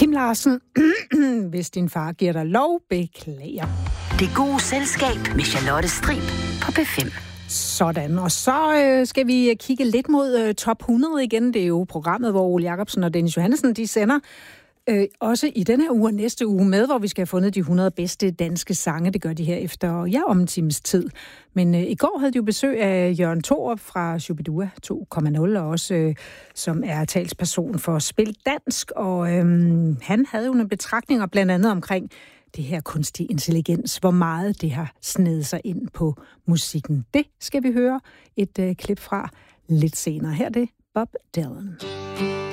Kim Larsen. Hvis din far giver dig lov, beklager. Det gode selskab med Charlotte Strib på P5. Sådan, og så skal vi kigge lidt mod top 100 igen. Det er jo programmet, hvor Ole Jacobsen og Dennis Johannessen, de sender også i denne uge og næste uge med, hvor vi skal have fundet de 100 bedste danske sange. Det gør de her efter, om en times tid. Men i går havde de jo besøg af Jørgen Thorup fra Shubidua 2.0, og også som er talsperson for Spil Dansk. Og han havde jo nogle betragtninger blandt andet omkring det her kunstig intelligens, hvor meget det har snedet sig ind på musikken. Det skal vi høre et klip fra lidt senere. Her er det Bob Dylan.